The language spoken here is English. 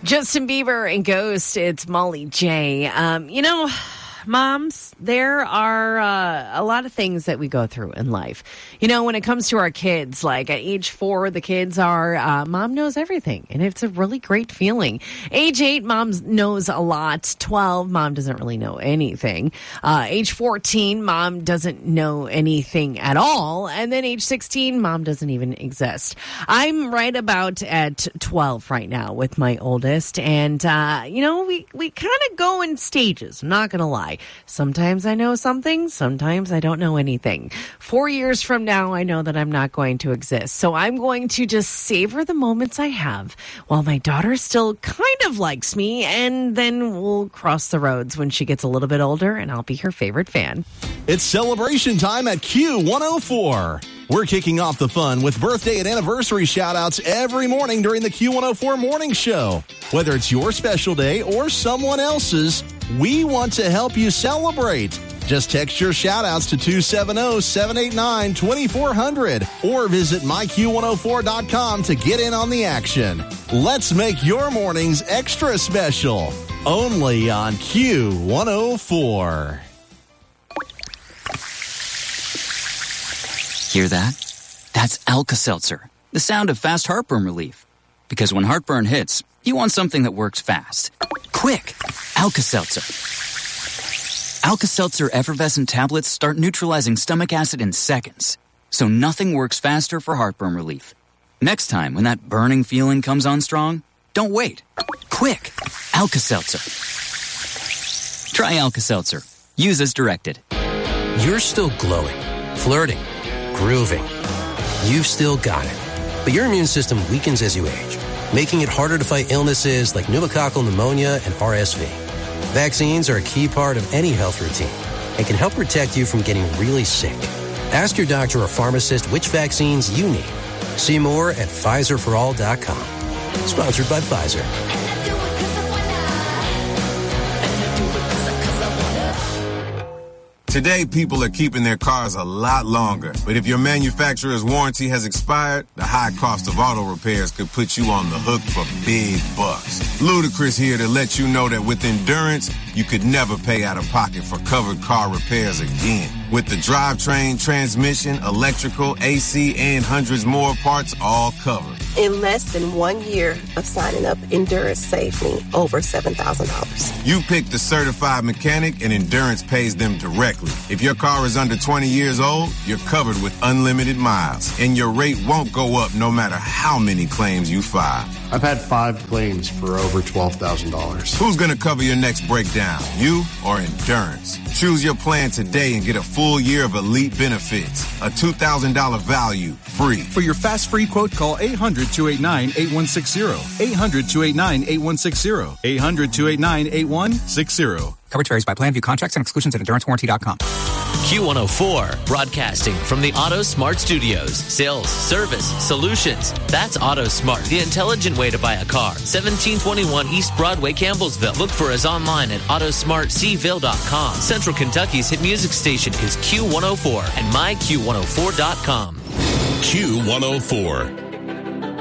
Justin Bieber and Ghost, it's Molly J. Moms, there are a lot of things that we go through in life. When it comes to our kids, like at age 4, the kids are, mom knows everything, and it's a really great feeling. Age 8, mom knows a lot. 12, mom doesn't really know anything. Age 14, mom doesn't know anything at all. And then age 16, mom doesn't even exist. I'm right about at 12 right now with my oldest, and, we kind of go in stages, I'm not going to lie. Sometimes I know something, sometimes I don't know anything. 4 years from now, I know that I'm not going to exist. So I'm going to just savor the moments I have while my daughter still kind of likes me, and then we'll cross the roads when she gets a little bit older, and I'll be her favorite fan. It's celebration time at Q104. We're kicking off the fun with birthday and anniversary shout-outs every morning during the Q104 Morning Show. Whether it's your special day or someone else's, we want to help you celebrate. Just text your shout-outs to 270-789-2400 or visit myQ104.com to get in on the action. Let's make your mornings extra special. Only on Q104. Hear that? That's Alka-Seltzer, the sound of fast heartburn relief. Because when heartburn hits, you want something that works fast. Quick! Alka-Seltzer. Alka-Seltzer effervescent tablets start neutralizing stomach acid in seconds. So nothing works faster for heartburn relief. Next time, when that burning feeling comes on strong, don't wait. Quick! Alka-Seltzer. Try Alka-Seltzer. Use as directed. You're still glowing, flirting, grooving. You've still got it. But your immune system weakens as you age, making it harder to fight illnesses like pneumococcal pneumonia and RSV. Vaccines are a key part of any health routine and can help protect you from getting really sick. Ask your doctor or pharmacist which vaccines you need. See more at PfizerForAll.com. Sponsored by Pfizer. Today, people are keeping their cars a lot longer. But if your manufacturer's warranty has expired, the high cost of auto repairs could put you on the hook for big bucks. Ludacris here to let you know that with Endurance, you could never pay out of pocket for covered car repairs again. With the drivetrain, transmission, electrical, AC, and hundreds more parts all covered. In less than 1 year of signing up, Endurance saved me over $7,000. You pick the certified mechanic, and Endurance pays them directly. If your car is under 20 years old, you're covered with unlimited miles, and your rate won't go up no matter how many claims you file. I've had 5 claims for over $12,000. Who's going to cover your next breakdown, you or Endurance? Choose your plan today and get a full year of elite benefits. A $2,000 value, free. For your fast free quote, call 800-289-8160. 800-289-8160. 800-289-8160. Coverage varies by plan. View contracts and exclusions at EnduranceWarranty.com. Q104, broadcasting from the Auto Smart Studios. Sales, service, solutions. That's Auto Smart, the intelligent way to buy a car. 1721 East Broadway, Campbellsville. Look for us online at autosmartcville.com. Central Kentucky's hit music station is Q104 and myQ104.com. Q104.